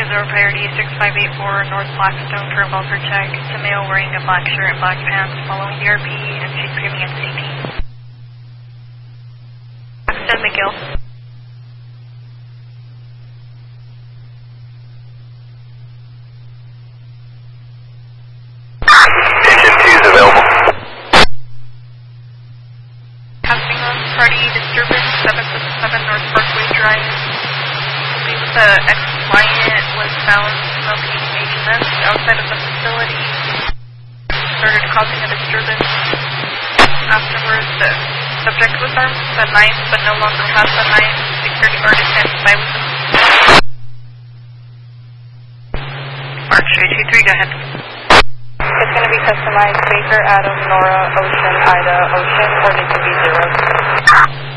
0 priority 6584 North Blackstone for a welfare check. It's a male wearing a black shirt and black pants following DRP, and she's screaming at CT. Extend McGill. Station 2 is available. Passing on party disturbance 777 North Parkway Drive. The ex-client was found smoking HMS outside of the facility. Started causing a disturbance. Afterwards, the subject was armed with a knife, but no longer has the knife. Security guard is standing by with him. Mark 323, go ahead. It's going to be customized Baker, Adam, Nora, Ocean, Ida, Ocean, or they can be zeros.